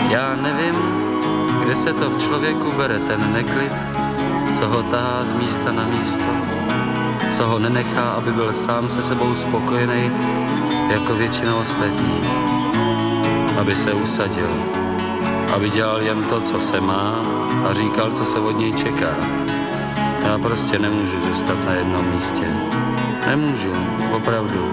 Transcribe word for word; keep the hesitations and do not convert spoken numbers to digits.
Já nevím, kde se to v člověku bere ten neklid, co ho tahá z místa na místo, co ho nenechá, aby byl sám se sebou spokojený, jako většina ostatních. Aby se usadil, aby dělal jen to, co se má a říkal, co se od něj čeká. Já prostě nemůžu zůstat na jednom místě. Nemůžu, opravdu.